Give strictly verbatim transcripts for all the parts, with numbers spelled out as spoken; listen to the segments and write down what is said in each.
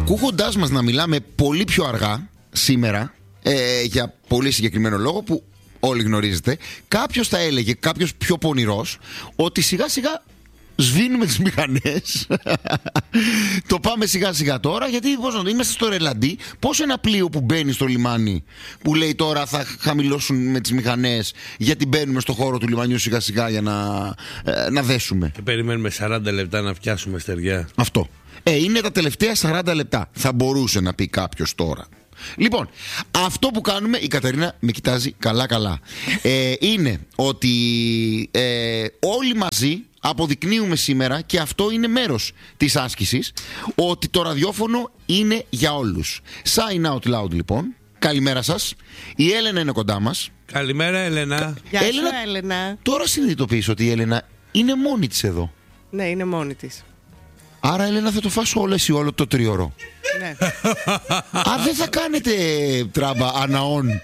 ακούγοντάς μας να μιλάμε πολύ πιο αργά σήμερα, ε, για πολύ συγκεκριμένο λόγο που όλοι γνωρίζετε, κάποιος θα έλεγε, κάποιος πιο πονηρός, ότι σιγά σιγά σβήνουμε τις μηχανές. Το πάμε σιγά σιγά τώρα, γιατί πώς να, είμαστε στο ρελαντί. Πώς ένα πλοίο που μπαίνει στο λιμάνι που λέει τώρα θα χαμηλώσουν με τις μηχανές, γιατί μπαίνουμε στο χώρο του λιμανιού σιγά σιγά για να, ε, να δέσουμε. Και περιμένουμε σαράντα λεπτά να πιάσουμε στεριά. Αυτό. Ε, είναι τα τελευταία σαράντα λεπτά. Θα μπορούσε να πει κάποιος τώρα. Λοιπόν, αυτό που κάνουμε, η Κατερίνα με κοιτάζει καλά καλά, ε, είναι ότι ε, όλοι μαζί αποδεικνύουμε σήμερα, και αυτό είναι μέρος της άσκησης, ότι το ραδιόφωνο είναι για όλους. Sign out loud λοιπόν. Καλημέρα σας. Η Έλενα είναι κοντά μας. Καλημέρα Έλενα. Γεια σου Έλενα, Έλενα. Τώρα συνειδητοποιήσω ότι η Έλενα είναι μόνη της εδώ. Ναι, είναι μόνη της. Άρα Έλενα θα το φας όλο εσύ όλο το τρίωρο. Ναι. Α, δεν θα κάνετε τράμπα αναών.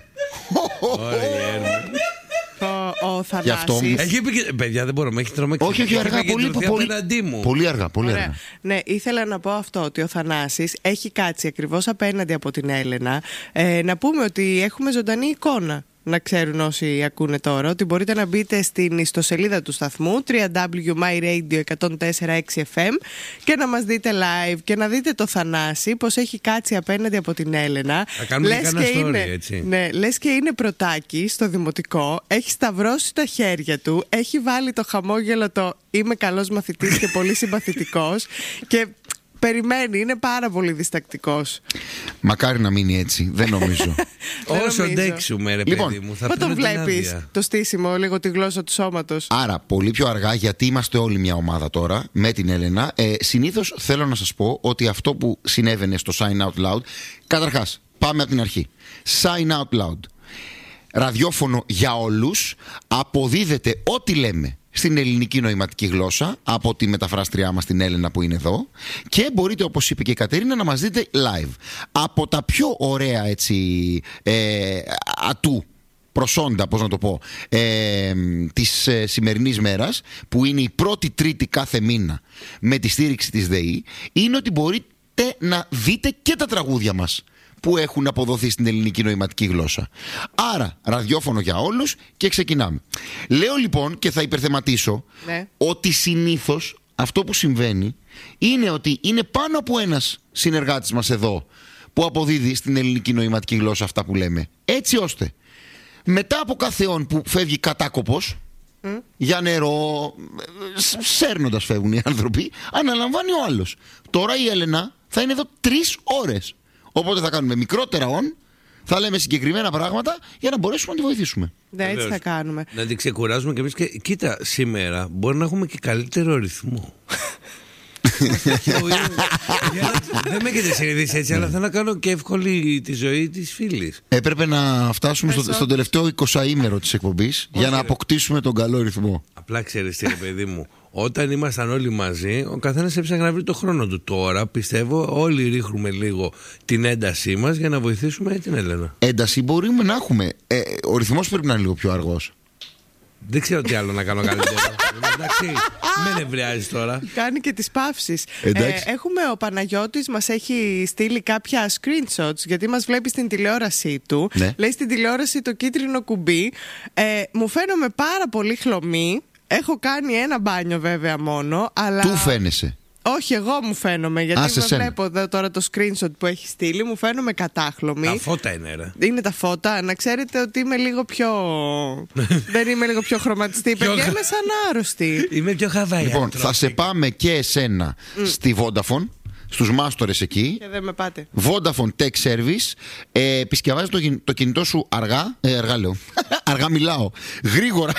Ο, ο Γι' αυτό Θανάσης. Έχει πει και... Παιδιά δεν μπορώ, με έχει τρομάξει. Όχι, όχι, αργά, πολύ, πολύ, πολύ αργά, πολύ Ωραία. αργά. Ναι, ήθελα να πω αυτό, ότι ο Θανάσης έχει κάτσει ακριβώς απέναντι από την Έλενα. Ε, να πούμε ότι έχουμε ζωντανή εικόνα. Να ξέρουν όσοι ακούνε τώρα ότι μπορείτε να μπείτε στην ιστοσελίδα του σταθμού double-u double-u double-u τελεία my radio εκατόν τέσσερα κόμμα έξι εφ εμ και να μας δείτε live και να δείτε το Θανάση πως έχει κάτσει απέναντι από την Έλενα. Θα κάνουμε λες και κανένα story, είναι, έτσι. ναι, λες και είναι πρωτάκι στο δημοτικό, έχει σταυρώσει τα χέρια του, έχει βάλει το χαμόγελο το «Είμαι καλός μαθητής και πολύ συμπαθητικός» και περιμένει, είναι πάρα πολύ διστακτικός. Μακάρι να μείνει έτσι, δεν νομίζω. Όσο αντέξουμε, ρε Λοιπόν, παιδί μου, θα Πού το πήρω την βλέπεις άδεια. το στήσιμο, λίγο τη γλώσσα του σώματος? Άρα, πολύ πιο αργά, γιατί είμαστε όλοι μια ομάδα τώρα με την Έλενα. Ε, συνήθως θέλω να σας πω ότι αυτό που συνέβαινε στο Sign Out Loud, καταρχάς, πάμε από την αρχή. Sign Out Loud. Ραδιόφωνο για όλους. Αποδίδεται ό,τι λέμε στην ελληνική νοηματική γλώσσα από τη μεταφράστριά μας την Έλενα που είναι εδώ, και μπορείτε, όπως είπε και η Κατερίνα, να μας δείτε live. Από τα πιο ωραία έτσι ε, ατού προσόντα, πώς να το πω, ε, της ε, σημερινής μέρας, που είναι η πρώτη Τρίτη κάθε μήνα με τη στήριξη της ΔΕΗ, είναι ότι μπορείτε να δείτε και τα τραγούδια μας που έχουν αποδοθεί στην ελληνική νοηματική γλώσσα. Άρα, ραδιόφωνο για όλους και ξεκινάμε. Λέω λοιπόν, και θα υπερθεματίσω, ναι, ότι συνήθως αυτό που συμβαίνει είναι ότι είναι πάνω από ένας συνεργάτης μας εδώ που αποδίδει στην ελληνική νοηματική γλώσσα αυτά που λέμε. Έτσι ώστε μετά από κάθε όν που φεύγει κατάκοπος, mm. για νερό, σέρνοντας φεύγουν οι άνθρωποι, αναλαμβάνει ο άλλος. Τώρα η Έλενα θα είναι εδώ τρεις ώρες. Οπότε θα κάνουμε μικρότερα όν, θα λέμε συγκεκριμένα πράγματα για να μπορέσουμε να τη βοηθήσουμε. Ναι, έτσι θα κάνουμε. Να την ξεκουράζουμε κι εμείς. Και κοίτα, σήμερα μπορεί να έχουμε και καλύτερο ρυθμό. Δεν με έχετε συνειδήσει έτσι, αλλά θέλω να κάνω και εύκολη τη ζωή της φίλης. Έπρεπε να φτάσουμε στο, στον τελευταίο εικοσαήμερο της εκπομπής για να αποκτήσουμε τον καλό ρυθμό. Απλά ξέρεις τι, ρε παιδί μου, όταν ήμασταν όλοι μαζί, ο καθένας έψαχνε να βρει το χρόνο του. Τώρα πιστεύω όλοι ρίχνουμε λίγο την έντασή μας για να βοηθήσουμε την Έλενα. Ένταση μπορούμε να έχουμε. Ε, ο ρυθμός πρέπει να είναι λίγο πιο αργός. Δεν ξέρω τι άλλο να κάνω καλύτερο. Εντάξει, με νευριάζει τώρα. Κάνει και τις παύσεις. Ε, έχουμε, ο Παναγιώτης μας έχει στείλει κάποια screenshots, γιατί μας βλέπει στην τηλεόρασή του. Ναι. Λέει στην τηλεόραση το κίτρινο κουμπί. Ε, μου φαίνομαι πάρα πολύ χλωμή. Έχω κάνει ένα μπάνιο βέβαια μόνο, αλλά... Του φαίνεσαι. Όχι, εγώ μου φαίνομαι, γιατί Α, με βλέπω εδώ τώρα το screenshot που έχει στείλει, μου φαίνομαι κατάχλωμη. Τα φώτα είναι, ρε. Είναι τα φώτα. Να ξέρετε ότι είμαι λίγο πιο... δεν είμαι λίγο πιο χρωματιστή, παιδιά, είμαι σαν άρρωστη. Είμαι πιο χαβάια. Λοιπόν, θα σε πάμε και εσένα mm. στη Vodafone, στους μάστορες εκεί. Και δεν με πάτε. Vodafone Tech Service. ε, Επισκευάζει το, το κινητό σου αργά. Ε, αργά λέω. Αργά μιλάω. Γρήγορα.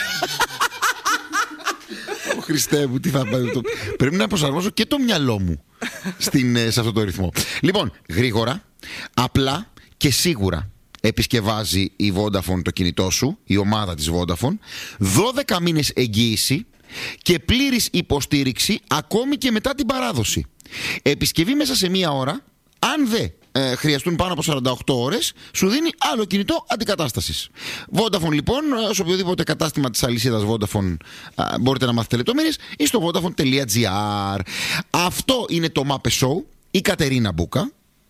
Χριστέ μου, τι θα πάει. Το... Πρέπει να προσαρμόσω και το μυαλό μου στην, σε αυτό το ρυθμό. Λοιπόν, γρήγορα, απλά και σίγουρα επισκευάζει η Vodafone το κινητό σου, η ομάδα της Vodafone. δώδεκα μήνες εγγύηση και πλήρης υποστήριξη ακόμη και μετά την παράδοση. Επισκευή μέσα σε μία ώρα. Αν δεν ε, χρειαστούν πάνω από σαράντα οκτώ ώρες, σου δίνει άλλο κινητό αντικατάστασης. Vodafone λοιπόν, σε οποιοδήποτε κατάστημα της αλυσίδας Vodafone α, μπορείτε να μάθετε λεπτομέρειες, ή στο vodafone τελεία gr. Αυτό είναι το Μάπε Show. Η Κατερίνα Μπούκα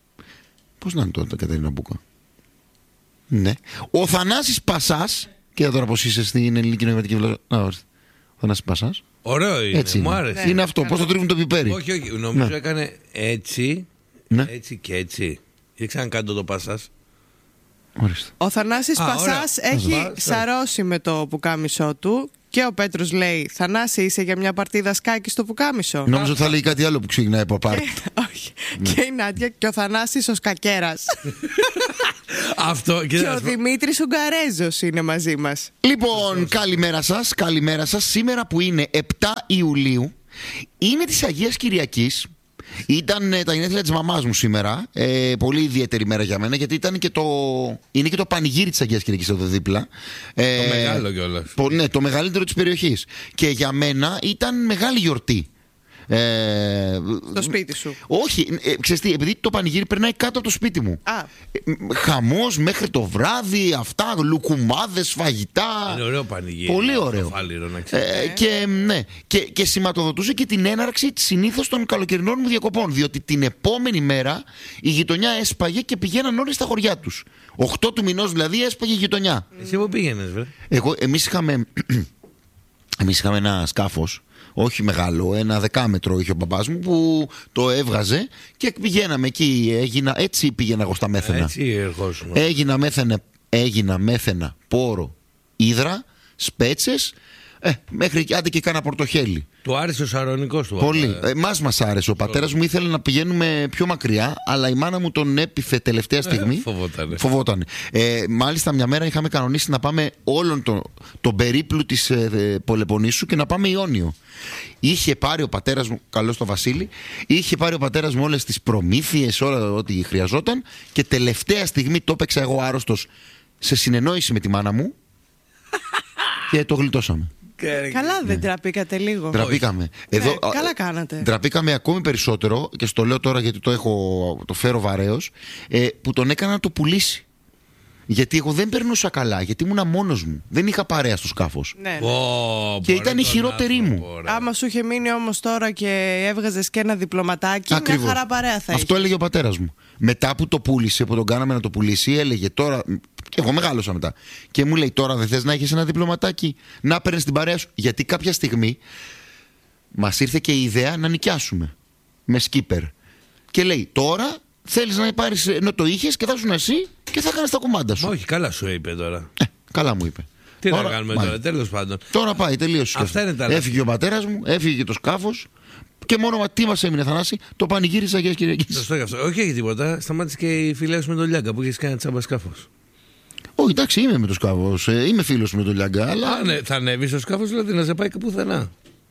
Πώς να είναι τότε, Κατερίνα Μπούκα? Ναι. Ο Θανάσης Πασάς. Και τώρα πώς είσαι στην ελληνική νοηματική γλώσσα. Α, ορίστε. Ο Θανάσης Πασάς. Ωραίο είναι. Έτσι μου είναι. άρεσε. Ναι, είναι αυτό. Πώς το τρίβουν το πιπέρι. Όχι, όχι. Νομίζω ναι. έκανε έτσι, ναι. έτσι και έτσι. Για ξανακάντε το Πασάς. Ορίστε. Ο Θανάσης Α, Πασάς ωραία. έχει Ωραία. σαρώσει με το πουκάμισό του. Και ο Πέτρος λέει: Θανάση, είσαι για μια παρτίδα σκάκι στο πουκάμισο? Νόμιζα ότι θα λέει κάτι άλλο που ξεκινάει από πάρτι. Όχι. Και η Νάντια και ο Θανάσης ο Σκακέρας. Αυτό Και ο Δημήτρης Ουγγαρέζος είναι μαζί μας. Λοιπόν, καλημέρα σας, καλημέρα σας. Σήμερα που είναι επτά Ιουλίου, είναι της Αγίας Κυριακής. Ήταν ε, τα γενέθλια της μαμάς μου σήμερα. ε, Πολύ ιδιαίτερη μέρα για μένα, γιατί ήταν και το, είναι και το πανηγύρι της Αγίας Κυριακής εδώ δίπλα. ε, Το μεγάλο κιόλας. πο- Ναι, το μεγαλύτερο της περιοχής. Και για μένα ήταν μεγάλη γιορτή. Ε, Στο σπίτι σου. Όχι, ε, ξέρεις τι, επειδή το πανηγύρι περνάει κάτω από το σπίτι μου. Α, Ε, Χαμός μέχρι το βράδυ, αυτά, λουκουμάδες, φαγητά. Είναι ωραίο πανηγύρι. Πολύ αυτό, ωραίο. φάλιρο, να ξέρεις. Ε, και, ναι, και, και σηματοδοτούσε και την έναρξη συνήθως των καλοκαιρινών μου διακοπών. Διότι την επόμενη μέρα η γειτονιά έσπαγε και πηγαίναν όλοι στα χωριά τους. οκτώ του μηνός δηλαδή έσπαγε η γειτονιά. Εσύ που πήγαινες, βρε? Εγώ, εμείς είχαμε, εμείς είχαμε ένα σκάφος, όχι μεγάλο, ένα δεκάμετρο είχε ο μπαμπάς μου, που το έβγαζε και πηγαίναμε εκεί. Έγινα, έτσι πήγαινα εγώ στα μέθαινα. Έτσι ερχόσουν. Έγινα μέθαινα, έγινα μέθαινα πόρο, ύδρα, σπέτσες, ε, μέχρι και άντε και κάνα πορτοχέλι. Του άρεσε ο Σαρονικός του. Πολύ. Ε, Εμάς μας άρεσε. Ο πατέρας μου ήθελε να πηγαίνουμε πιο μακριά, αλλά η μάνα μου τον έπιθε τελευταία στιγμή. φοβότανε. Φοβότανε. Ε, μάλιστα, μια μέρα είχαμε κανονίσει να πάμε όλον τον το περίπλου της ε, Πολεποννήσου και να πάμε Ιόνιο. Είχε πάρει ο πατέρας μου, καλώς το Βασίλη, είχε πάρει ο πατέρας μου όλες τις προμήθειες, όλα ό,τι χρειαζόταν, και τελευταία στιγμή το έπαιξα εγώ άρρωστος σε συνεννόηση με τη μάνα μου και το γλιτώσαμε. καλά, δεν τραπήκατε λίγο? Ντραπήκαμε. Ναι, Εδώ, α, καλά κάνατε. Ντραπήκαμε ακόμη περισσότερο, και στο λέω τώρα γιατί το, έχω, το φέρω βαρέως, ε, που τον έκανα να το πουλήσει. Γιατί εγώ δεν περνούσα καλά, γιατί ήμουνα μόνος μου. Δεν είχα παρέα στο σκάφος. Ναι, ναι. Πω, Και πω, ήταν ρε, η τον χειρότερη άνθρωπο, μου. ρε. Άμα σου είχε μείνει όμως τώρα και έβγαζες και ένα διπλωματάκι, Ακριβώς. μια χαρά παρέα θα Αυτό είχε. έλεγε ο πατέρας μου. Μετά που το πούλησε, που τον κάναμε να το πουλήσει, έλεγε τώρα. Και εγώ μεγάλωσα μετά. Και μου λέει: Τώρα δεν θες να έχεις ένα διπλωματάκι, να παίρνεις την παρέα σου? Γιατί κάποια στιγμή μας ήρθε και η ιδέα να νοικιάσουμε με σκίπερ. Και λέει: Τώρα θέλεις να πάρεις, ενώ το είχες και θα ήσουν εσύ και θα κάνεις τα κουμάντα σου. Μα όχι, καλά σου είπε τώρα. Ε, καλά μου είπε. Τι Τώρα- να κάνουμε μάλιστα. τώρα, τέλος πάντων. Τώρα πάει, τελείωσε. Αυτά είναι τα λάθη. Έφυγε ο πατέρας μου, έφυγε και το σκάφος. Και μόνο μα- τι μας έμεινε, Θανάση? Το πανηγύρι της Αγίας Κυριακής. Σωστό και αυτό. Όχι, έχει τίποτα. Σταμάτησε και η φιλία σου με τον Λιάγκα που έχει κάνει τσάμπα σκάφος. Όχι, εντάξει, είμαι με το σκάφος. ε, Είμαι φίλος με τον Λιάγκα, αλλά Α, ναι, θα ανέβει στο σκάφος, δηλαδή να σε πάει κάπου πουθενά.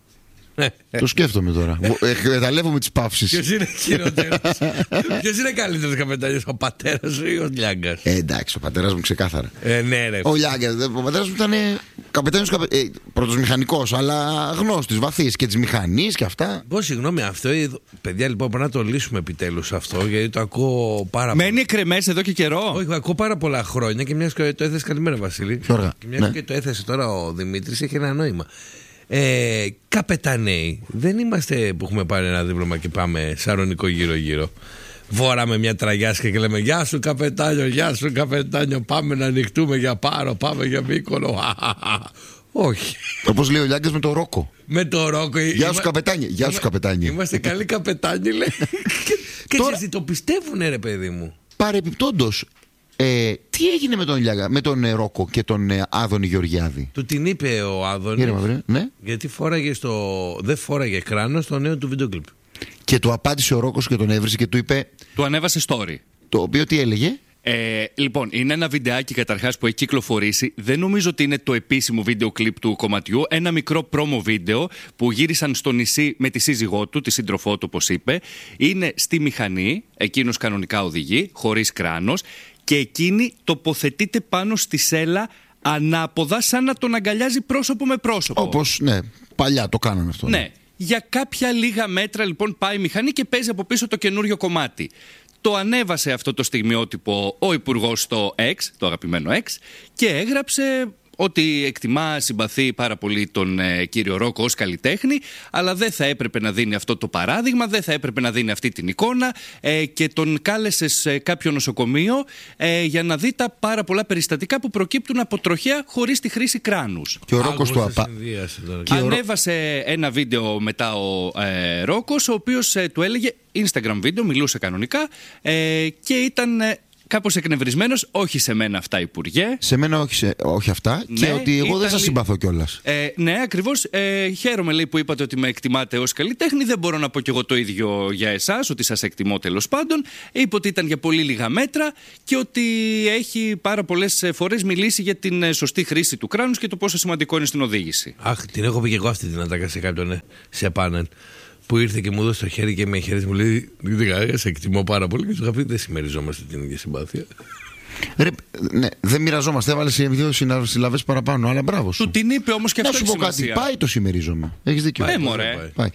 το σκέφτομαι τώρα. Βο- Εκμεταλλεύομαι τις παύσεις. Ποιο είναι χειρότερο? Ποιο είναι καλύτερο καπετάνιο, ο πατέρα σου ή ο Λιάγκα? Ε, εντάξει, ο πατέρας μου ξεκάθαρα. Ε, ναι, ρε. Ο Λιάγκας, ο πατέρας μου ήταν καπετάνιος, καπε... ε, πρώτος μηχανικός, αλλά γνώστης, βαθύς και της μηχανής και αυτά. Πω συγγνώμη, αυτό εδώ- παιδιά, λοιπόν, πρέπει να το λύσουμε επιτέλους αυτό, γιατί το ακούω πάρα πολύ. Μένει εκρεμές εδώ και καιρό. Όχι, ακούω πάρα πολλά χρόνια και μια και το έθεσε. Καλημέρα, Βασίλη. Πιο αργά, Και μια ναι. και το έθεσε τώρα ο Δημήτρης, έχει ένα νόημα. Ε, καπεταναίοι, δεν είμαστε που έχουμε πάρει ένα δίπλωμα και πάμε σαρονικό γύρω-γύρω. Βόραμε μια τραγιάσκα και λέμε: Γεια σου, καπετάνιο, γεια σου, καπετάνιο. Πάμε να ανοιχτούμε για Πάρο, πάμε για Μύκονο. Όχι. Όπως λέει ο Λιάγκας με το Ρόκο. Με το Ρόκο. Γεια σου, είμα- καπετάνιε. Γεια σου, είμα- καπετάνιε. Είμαστε καλοί καπετάνιοι, λέει. Και Τώρα- ξέρεις, το πιστεύουνε, ρε παιδί μου. Παρεπιπτόντως, ε, τι έγινε με τον Λιάγκα, με τον ε, Ρόκο και τον ε, Άδωνη Γεωργιάδη? Του την είπε ο Άδωνης. Ήρεμα, βρε, ναι. Γιατί φόραγε στο. Δεν φόραγε κράνο στο νέο του βίντεο κλιπ. Και του απάντησε ο Ρόκος και τον έβρισε και του είπε, Του ανέβασε story. το οποίο τι έλεγε? Ε, λοιπόν, είναι ένα βιντεάκι καταρχάς που έχει κυκλοφορήσει. Δεν νομίζω ότι είναι το επίσημο βίντεο κλιπ του κομματιού. Ένα μικρό πρόμο βίντεο που γύρισαν στο νησί με τη σύζυγό του, τη σύντροφό του, όπως είπε. Είναι στη μηχανή, εκείνος κανονικά οδηγεί, χωρίς κράνος, και εκείνη τοποθετείται πάνω στη σέλα ανάποδα, σαν να τον αγκαλιάζει πρόσωπο με πρόσωπο. Όπως, ναι, παλιά το κάνανε αυτό. Ναι. Για κάποια λίγα μέτρα λοιπόν πάει η μηχανή και παίζει από πίσω το καινούριο κομμάτι. Το ανέβασε αυτό το στιγμιότυπο ο υπουργός στο X, το αγαπημένο X, και έγραψε ότι εκτιμά, συμπαθεί πάρα πολύ τον ε, κύριο Ρόκο ως καλλιτέχνη, αλλά δεν θα έπρεπε να δίνει αυτό το παράδειγμα, δεν θα έπρεπε να δίνει αυτή την εικόνα ε, και τον κάλεσε σε κάποιο νοσοκομείο ε, για να δει τα πάρα πολλά περιστατικά που προκύπτουν από τροχέα χωρίς τη χρήση κράνους. Και ο Ρόκος του απα... Ανέβασε ένα βίντεο μετά ο ε, Ρόκος, ο οποίος ε, του έλεγε Instagram βίντεο, μιλούσε κανονικά ε, και ήταν... Ε, κάπως εκνευρισμένος, όχι σε μένα αυτά, Υπουργέ. Σε μένα όχι, σε, όχι αυτά. Ναι, και ότι εγώ δεν σας συμπαθώ κιόλας. Ε, ναι, ακριβώς. Ε, χαίρομαι, λέει, που είπατε ότι με εκτιμάτε ως καλλιτέχνη. Δεν μπορώ να πω κι εγώ το ίδιο για εσάς, ότι σας εκτιμώ τέλος πάντων. Είπε ότι ήταν για πολύ λίγα μέτρα και ότι έχει πάρα πολλές φορές μιλήσει για την σωστή χρήση του κράνους και το πόσο σημαντικό είναι στην οδήγηση. Αχ, την έχω πει και εγώ αυτή την ατάκα σε κάποιον, σε πάνελ. Που ήρθε και μου έδωσε το χέρι και με χέρι μου λέει: δεν σε εκτιμώ πάρα πολύ. Και του είχα πει: δεν συμμεριζόμαστε την ίδια συμπάθεια. Ρε, ναι, δεν μοιραζόμαστε. Έβαλε δύο συλλαβές παραπάνω. Αλλά μπράβο σου. Του την είπε όμως και αυτό. Να σου πω κάτι. Πάει το συμμερίζομαι. Έχεις δίκιο. Πάει, μωρέ. Πάει.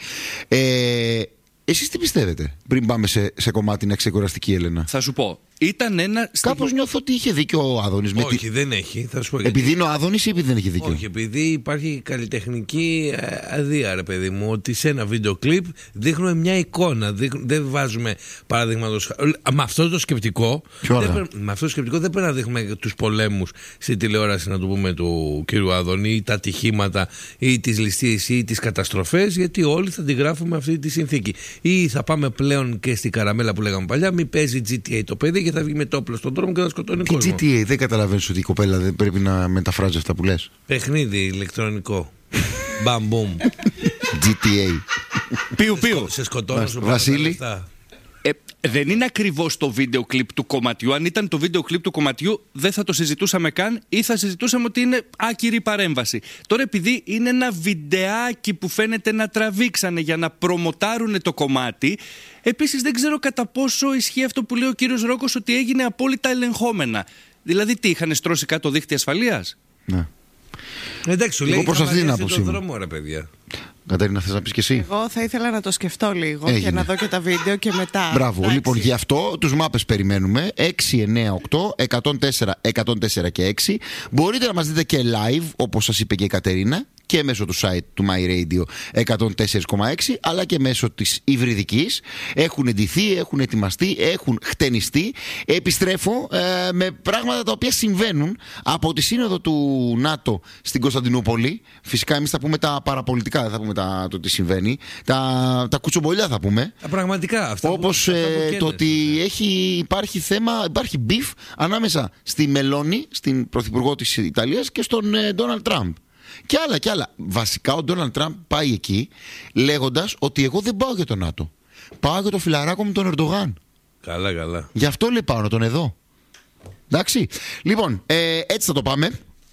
Ε, εσείς τι πιστεύετε πριν πάμε σε, σε κομμάτι να ξεκουραστική Έλενα? Θα σου πω. Ήταν ένα. Κάπως νιώθω ότι είχε δίκιο ο Άδωνης. Όχι, τη... δεν έχει. Θα σου πω επειδή είναι ο Άδωνης ή επειδή δεν έχει δίκιο? Όχι, επειδή υπάρχει καλλιτεχνική αδεία, ρε παιδί μου, ότι σε ένα βίντεο κλιπ δείχνουμε μια εικόνα. Δείχνουμε, δεν βάζουμε παραδείγματος. Με αυτό το σκεπτικό. Δεν, με αυτό το σκεπτικό δεν πρέπει να δείχνουμε τους πολέμους στη τηλεόραση, να το πούμε, του κύριου Άδωνη, ή τα ατυχήματα ή τις ληστείες ή τις καταστροφές, γιατί όλοι θα αντιγράφουμε αυτή τη συνθήκη. Ή θα πάμε πλέον και στην καραμέλα που λέγαμε παλιά, μην παίζει τζι τι έι το παιδί και θα βγει με το όπλο στον δρόμο και θα σκοτώνει τι κόσμο. τζι τι έι, δεν καταλαβαίνεις ότι η κοπέλα δεν πρέπει να μεταφράζει αυτά που λες? Παιχνίδι ηλεκτρονικό. Μπαμ μπουμ. τζι τι έι. Πιου πιου. Σε σκοτώνω σου. Βασίλη. Ε, δεν είναι ακριβώς το βίντεο κλιπ του κομματιού. Αν ήταν το βίντεο κλιπ του κομματιού, δεν θα το συζητούσαμε καν ή θα συζητούσαμε ότι είναι άκυρη παρέμβαση. Τώρα, επειδή είναι ένα βιντεάκι που φαίνεται να τραβήξανε για να προμοτάρουν το κομμάτι, επίσης δεν ξέρω κατά πόσο ισχύει αυτό που λέει ο κύριος Ρόκος, ότι έγινε απόλυτα ελεγχόμενα. Δηλαδή, τι, είχαν στρώσει κάτω δίχτυ ασφαλείας? Ναι. Εντάξει, σου λέει προς αυτήν την άποψή μου. δρόμο, ρε παιδιά. Κατερίνα, θες να πεις και εσύ? Εγώ θα ήθελα να το σκεφτώ λίγο. Έγινε. Και να δω και τα βίντεο και μετά. Μπράβο. Εντάξει. Λοιπόν, γι' αυτό τους μάπες περιμένουμε. έξι εννιά οκτώ εκατόν τέσσερα εκατόν τέσσερα και έξι. Μπορείτε να μας δείτε και live, όπως σας είπε και η Κατερίνα, και μέσω του site του MyRadio εκατόν τέσσερα κόμμα έξι, αλλά και μέσω της υβριδικής. Έχουν εντυθεί, έχουν ετοιμαστεί, έχουν χτενιστεί. Επιστρέφω ε, με πράγματα τα οποία συμβαίνουν από τη σύνοδο του ΝΑΤΟ στην Κωνσταντινούπολη. Φυσικά εμείς θα πούμε τα παραπολιτικά, δεν θα πούμε τα, το τι συμβαίνει. Τα, τα κουτσομπολιά θα πούμε. Τα πραγματικά αυτά. Όπως που, ε, αυτά που το ότι έχει, υπάρχει θέμα, υπάρχει μπιφ ανάμεσα στη Μελώνη, στην πρωθυπουργό της Ιταλίας, και στον Ντόναλντ Τραμπ. Και άλλα και άλλα. Βασικά ο Ντόναλντ Τραμπ πάει εκεί λέγοντας ότι εγώ δεν πάω για τον ΝΑΤΟ. Πάω για το φιλαράκο μου τον Ερντογάν. Καλά, καλά. Γι' αυτό λέει πάω να τον εδώ. Εντάξει. Λοιπόν, ε, έτσι θα το πάμε.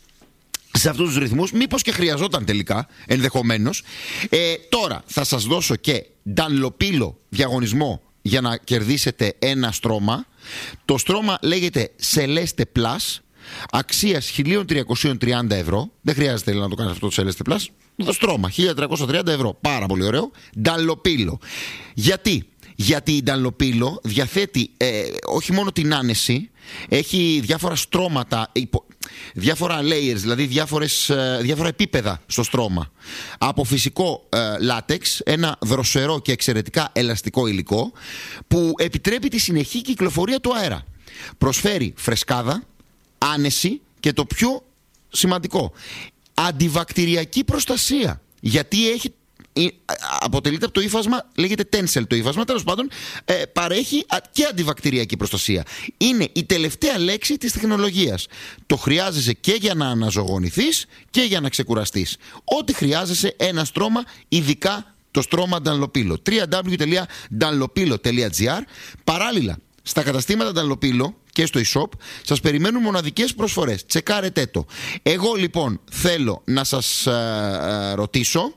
Σε αυτούς τους ρυθμούς. Μήπως και χρειαζόταν τελικά, ενδεχομένως. Ε, τώρα θα σας δώσω και ντανλοπίλο διαγωνισμό για να κερδίσετε ένα στρώμα. Το στρώμα λέγεται Celeste Plus, αξίας χίλια τριακόσια τριάντα ευρώ. Δεν χρειάζεται να το κάνεις αυτό το Celeste Plus. Το στρώμα, χίλια τριακόσια τριάντα ευρώ. Πάρα πολύ ωραίο. Ντανλοπίλο. Γιατί? Γιατί η Ντανλοπίλο διαθέτει ε, όχι μόνο την άνεση, έχει διάφορα στρώματα, υπο, διάφορα layers, δηλαδή διάφορες, ε, διάφορα επίπεδα στο στρώμα. Από φυσικό ε, λάτεξ, ένα δροσερό και εξαιρετικά ελαστικό υλικό που επιτρέπει τη συνεχή κυκλοφορία του αέρα. Προσφέρει φρεσκάδα, άνεση και το πιο σημαντικό, αντιβακτηριακή προστασία. Γιατί έχει, αποτελείται από το ύφασμα, λέγεται Tencel το ύφασμα, τέλος πάντων ε, παρέχει και αντιβακτηριακή προστασία. Είναι η τελευταία λέξη της τεχνολογίας. Το χρειάζεσαι και για να αναζωογονηθείς και για να ξεκουραστείς. Ό,τι χρειάζεσαι, ένα στρώμα, ειδικά το στρώμα Dunlopillo. double-u double-u double-u τελεία dunlopillo τελεία gr. Παράλληλα, στα καταστήματα Dunlopillo και στο e-shop σας περιμένουν μοναδικές προσφορές. Τσεκάρετε το. Εγώ λοιπόν θέλω να σας ε, ε, ρωτήσω,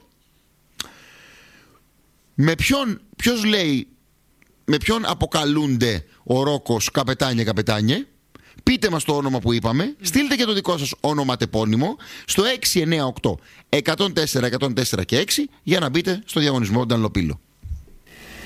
με ποιον, ποιος λέει, με ποιον αποκαλούνται ο Ρόκος καπετάνιε καπετάνιε? Πείτε μας το όνομα που είπαμε, στείλτε και το δικό σας ονοματεπώνυμο στο έξι εννιά οκτώ εκατόν τέσσερα εκατόν τέσσερα και έξι για να μπείτε στο διαγωνισμό Dunlopillo.